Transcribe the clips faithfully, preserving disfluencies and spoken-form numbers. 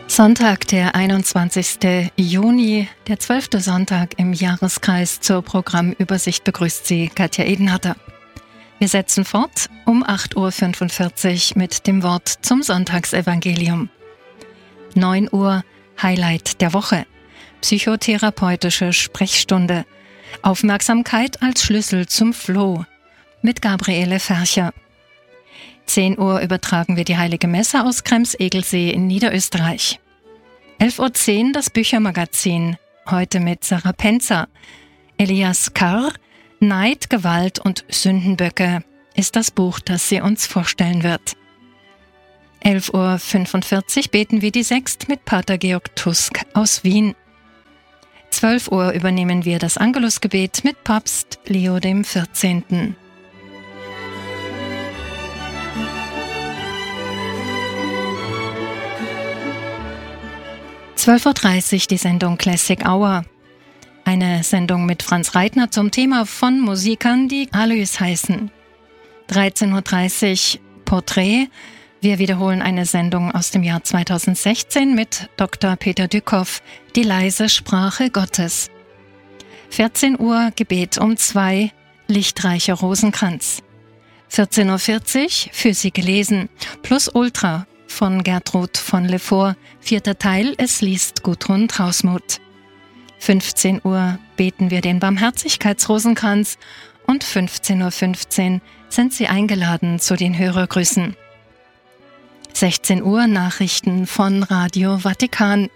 Sonntag, der einundzwanzigsten Juni, der zwölfte Sonntag im Jahreskreis. Zur Programmübersicht begrüßt Sie Katja Edenharter. Wir setzen fort um acht Uhr fünfundvierzig mit dem Wort zum Sonntagsevangelium. neun Uhr Highlight der Woche, psychotherapeutische Sprechstunde, Aufmerksamkeit als Schlüssel zum Flow mit Gabriele Fercher. zehn Uhr übertragen wir die Heilige Messe aus Krems-Egelsee in Niederösterreich. elf Uhr zehn das Büchermagazin, heute mit Sarah Penzer. Elias Karr, Neid, Gewalt und Sündenböcke ist das Buch, das sie uns vorstellen wird. elf Uhr fünfundvierzig beten wir die Sext mit Pater Georg Tusk aus Wien. zwölf Uhr übernehmen wir das Angelusgebet mit Papst Leo dem vierzehnten. zwölf Uhr dreißig die Sendung Classic Hour. Eine Sendung mit Franz Reitner zum Thema von Musikern, die Alois heißen. dreizehn Uhr dreißig Porträt. Wir wiederholen eine Sendung aus dem Jahr zweitausendsechzehn mit Doktor Peter Dückhoff, die leise Sprache Gottes. vierzehn Uhr Gebet um zwei, lichtreicher Rosenkranz. vierzehn Uhr vierzig Für Sie gelesen, plus Ultra von Gertrud von Lefort, vierter Teil, es liest Gudrun Trausmuth. fünfzehn Uhr beten wir den Barmherzigkeitsrosenkranz und fünfzehn Uhr fünfzehn sind Sie eingeladen zu den Hörergrüßen. sechzehn Uhr Nachrichten von Radio Vatikan.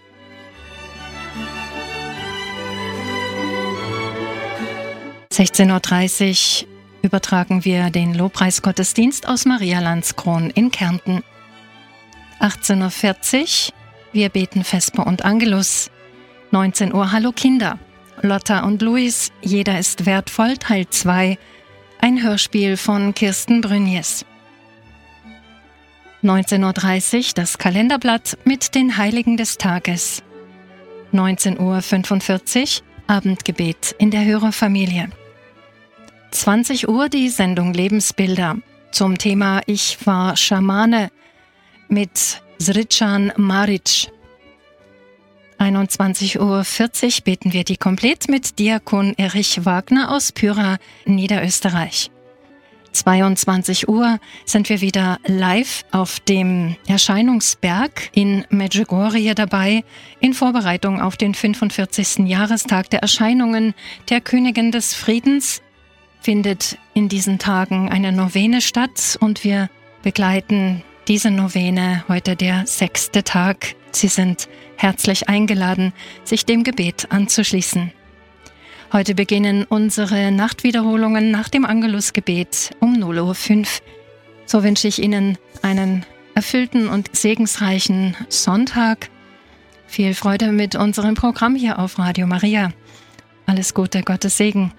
sechzehn Uhr dreißig übertragen wir den Lobpreisgottesdienst aus Marialandskron in Kärnten. achtzehn Uhr vierzig, wir beten Vesper und Angelus. neunzehn Uhr Hallo Kinder, Lotta und Luis, jeder ist wertvoll, Teil zwei, ein Hörspiel von Kirsten Brünjes. neunzehn Uhr dreißig das Kalenderblatt mit den Heiligen des Tages. neunzehn Uhr fünfundvierzig Abendgebet in der Hörerfamilie. zwanzig Uhr die Sendung Lebensbilder zum Thema Ich war Schamane mit Srican Maric. einundzwanzig Uhr vierzig beten wir die Komplett mit Diakon Erich Wagner aus Pyra, Niederösterreich. zweiundzwanzig Uhr sind wir wieder live auf dem Erscheinungsberg in Medjugorje dabei, in Vorbereitung auf den fünfundvierzigsten Jahrestag der Erscheinungen der Königin des Friedens. Findet in diesen Tagen eine Novene statt und wir begleiten diese Novene, heute der sechste Tag. Sie sind herzlich eingeladen, sich dem Gebet anzuschließen. Heute beginnen unsere Nachtwiederholungen nach dem Angelusgebet um null Uhr fünf. So wünsche ich Ihnen einen erfüllten und segensreichen Sonntag. Viel Freude mit unserem Programm hier auf Radio Maria. Alles Gute, Gottes Segen.